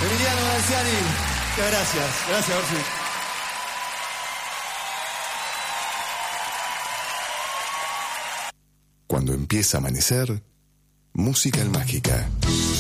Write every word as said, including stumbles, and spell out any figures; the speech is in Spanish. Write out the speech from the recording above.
Emiliano Garciani, muchas gracias. Gracias, Orsi. Cuando empieza a amanecer, música mágica.